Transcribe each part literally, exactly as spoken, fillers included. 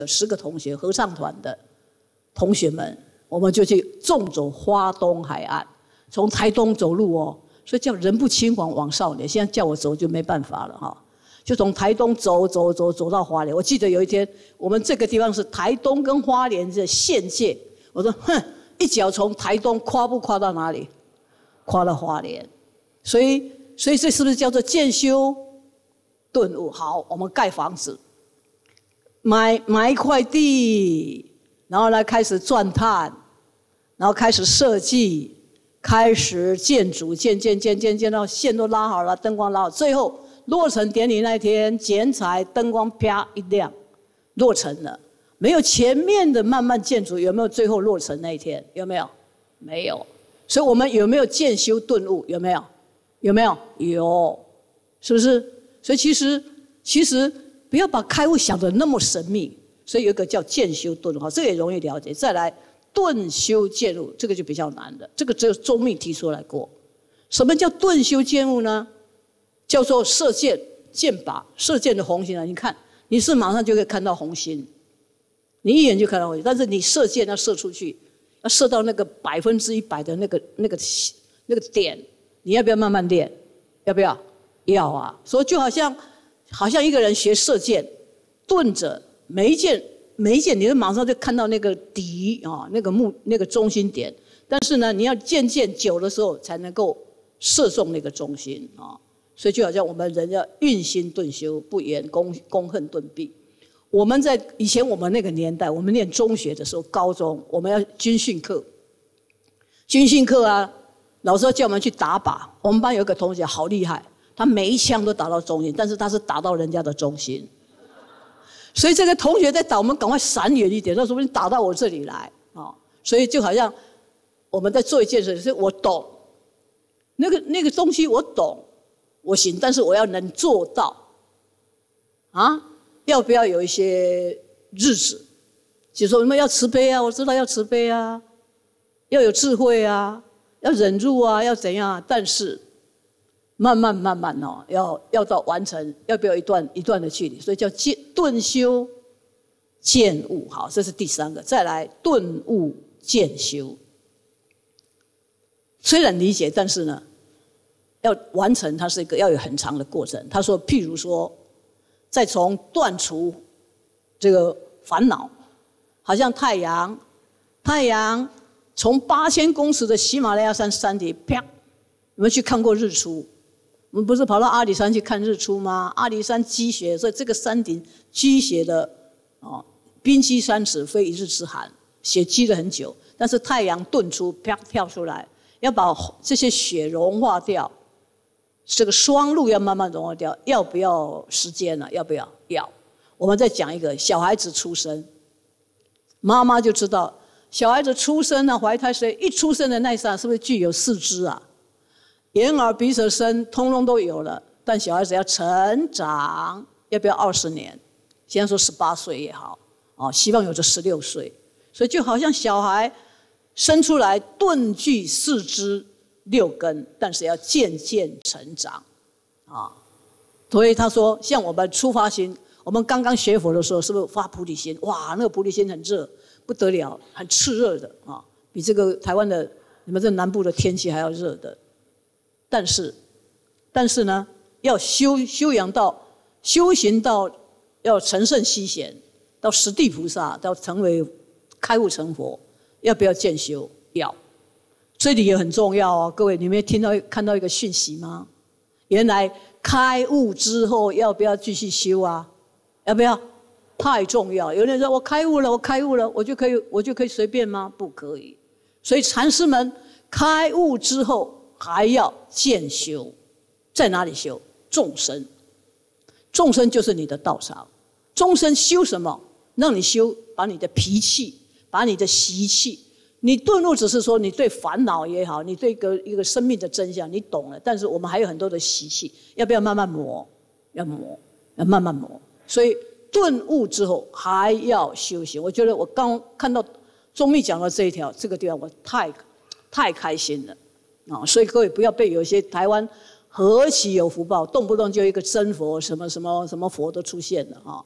十个同学合唱团的同学们，我们就去纵走花东海岸，从台东走路哦，所以叫人不轻狂枉少年。现在叫我走就没办法了哈，就从台东走走走走到花莲。我记得有一天，我们这个地方是台东跟花莲的县界，我说哼，一脚从台东跨不跨到哪里？跨到花莲。所以，所以这是不是叫做渐修顿悟？好，我们盖房子。买买一块地，然后来开始钻探，然后开始设计，开始建筑，建建建建建到线都拉好了，灯光拉好，最后落成典礼那天，剪彩灯光啪一亮，落成了。没有前面的慢慢建筑，有没有最后落成那一天？有没有？没有。所以我们有没有渐修顿悟？有没有？有没有？有，是不是？所以其实其实。不要把开悟想得那么神秘，所以有一个叫渐修顿悟，这个也容易了解。再来顿修渐悟，这个就比较难了，这个只有宗密提出来过。什么叫顿修渐悟呢？叫做射箭箭靶，射箭的红心啊！你看，你是马上就可以看到红心，你一眼就看到红心，但是你射箭要射出去，要射到那个百分之一百的那个那个那个点，你要不要慢慢练？要不要？要啊！所以就好像。好像一个人学射箭，顿着每一箭每一箭，你就马上就看到那个敌啊，那个目那个中心点。但是呢，你要渐渐久的时候，才能够射中那个中心啊。所以就好像我们人要运心顿修，不言功功恨顿弊。我们在以前我们那个年代，我们念中学的时候，高中我们要军训课，军训课啊，老师要叫我们去打靶。我们班有一个同学好厉害。他每一枪都打到中心，但是他是打到人家的中心，所以这个同学在打，我们赶快闪远一点，那说不定打到我这里来啊！所以就好像我们在做一件事，是我懂那个那个东西，我懂，我行，但是我要能做到啊！要不要有一些日子？就说我们要慈悲啊，我知道要慈悲啊，要有智慧啊，要忍辱啊，要怎样啊？但是。慢慢慢慢哦，要要到完成，要不要一段一段的距离？所以叫渐顿修渐悟。好，这是第三个。再来顿悟渐修。虽然理解，但是呢，要完成它是一个要有很长的过程。他说，譬如说，再从断除这个烦恼，好像太阳，太阳从八千公尺的喜马拉雅山山顶，啪，有没有去看过日出？我们不是跑到阿里山去看日出吗？阿里山积雪，所以这个山顶积雪的哦，冰积三尺，非一日之寒，雪积了很久。但是太阳顿出，啪跳出来，要把这些雪融化掉，这个霜露要慢慢融化掉，要不要时间呢？要不要？要。我们再讲一个小孩子出生，妈妈就知道小孩子出生呢，怀胎十月一出生的那一刹，是不是具有四肢啊？眼耳鼻舌身通通都有了，但小孩子要成长，要不要二十年？现在说十八岁也好，哦，希望有这十六岁，所以就好像小孩生出来顿具四肢六根，但是要渐渐成长，啊，所以他说，像我们出发心，我们刚刚学佛的时候，是不是发菩提心？哇，那个菩提心很热，不得了，很炽热的啊，比这个台湾的你们这南部的天气还要热的。但是，但是呢，要修修养到修行到要成圣西贤，到十地菩萨，到成为开悟成佛，要不要渐修？要。这里也很重要哦，各位，你们听到看到一个讯息吗？原来开悟之后要不要继续修啊？要不要？太重要。有人说我开悟了，我开悟了，我就可以我就可以随便吗？不可以。所以禅师们开悟之后。还要渐修，在哪里修？众生，众生就是你的道场。众生修什么？让你修，把你的脾气，把你的习气。你顿悟只是说你对烦恼也好，你对一个一个生命的真相你懂了，但是我们还有很多的习气，要不要慢慢磨？要磨，要慢慢磨。所以顿悟之后还要修行。我觉得我刚看到宗密讲到这一条，这个地方我太太开心了。啊，所以各位不要被有些台湾何其有福报，动不动就一个真佛，什么什么什么佛都出现了啊！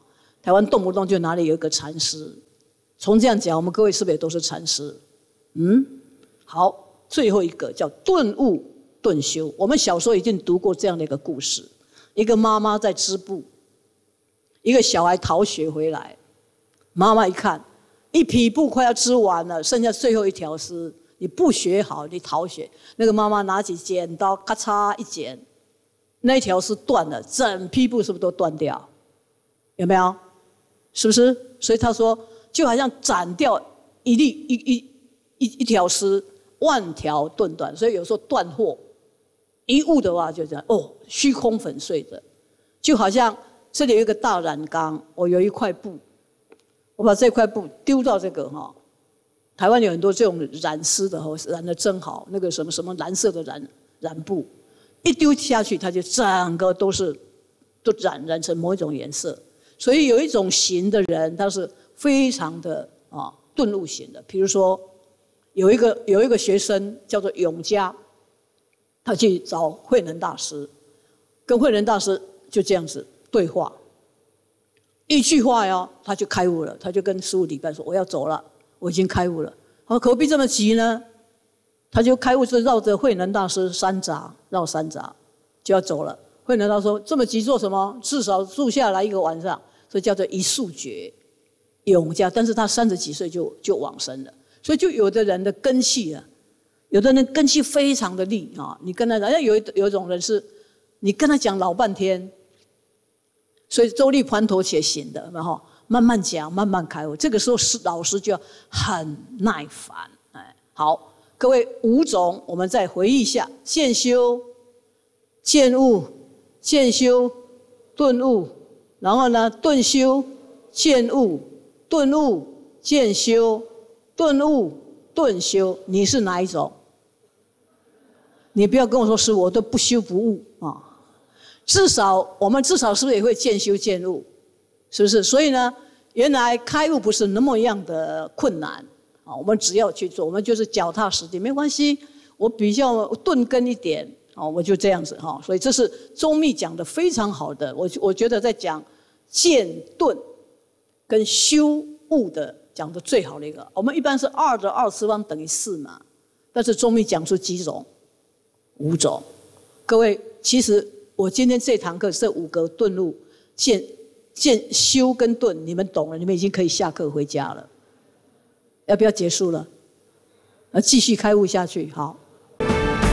台湾动不动就哪里有一个禅师。从这样讲，我们各位是不是也都是禅师？嗯，好，最后一个叫顿悟顿修。我们小时候已经读过这样的一个故事：一个妈妈在织布，一个小孩逃学回来，妈妈一看，一匹布快要织完了，剩下最后一条丝，你不学好，你逃学。那个妈妈拿起剪刀，咔嚓一剪，那一条丝断了，整匹布是不是都断掉？有没有？是不是？所以他说，就好像斩掉一粒一一一一条丝，万条顿断。所以有时候断货，一悟的话就这样，哦，虚空粉碎的，就好像这里有一个大染缸，我有一块布，我把这块布丢到这个哈，台湾有很多这种染丝的哈，染得真好，那个什么什么蓝色的染染布，一丢下去，它就整个都是都染染成某一种颜色。所以有一种型的人，他是非常的啊顿悟型的。比如说，有一个有一个学生叫做永嘉，他去找慧能大师，跟慧能大师就这样子对话，一句话哟，他就开悟了。他就跟师父礼拜说：“我要走了，我已经开悟了。”他说：“何必这么急呢？”他就开悟，是绕着慧能大师三匝，绕三匝就要走了。慧能大师说：“这么急做什么？至少住下来一个晚上。”所以叫做一宿觉，永嘉。但是他三十几岁就就往生了。所以就有的人的根气啊，有的人根气非常的利啊。你跟他讲，有有一种人是，你跟他讲老半天，所以周立盘陀且行的，然后慢慢讲，慢慢开悟。这个时候是老师就要很耐烦。哎，好，各位五种，我们再回忆一下：渐修、渐悟、渐修、顿悟。然后呢，顿修、渐悟、顿悟、渐修、顿悟、顿修，你是哪一种？你不要跟我说是我都不修不悟啊！至少我们至少是不是也会渐修渐悟？是不是？所以呢，原来开悟不是那么样的困难啊！我们只要去做，我们就是脚踏实地，没关系。我比较钝根一点啊，我就这样子哈。所以这是宗密讲的非常好的，我我觉得在讲渐顿跟修悟的讲的最好的一个。我们一般是二的二次方等于四嘛，但是宗密讲出几种？五种。各位，其实我今天这堂课这五个顿悟、渐渐修跟顿，你们懂了，你们已经可以下课回家了。要不要结束了？呃，继续开悟下去，好。